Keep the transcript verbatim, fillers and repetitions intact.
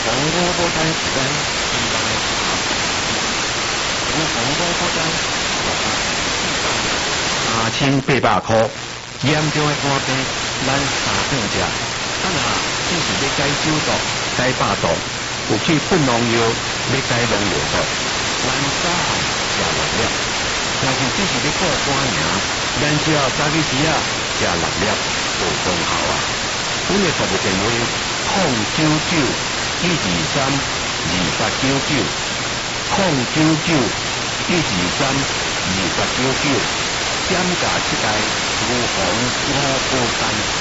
防五保单时间应该五防五保单三千八百块，严重的肝病咱三顿食，啊那只是要解酒毒、解百毒，有去喷农药，要解农药毒，咱早晚食六粒。若是只是要过肝尔，咱只要早起时啊食六粒就功效啊。阮的服务电话：零九九一二三二八九九，零九九一二三二八九九，减价七台无红五保单。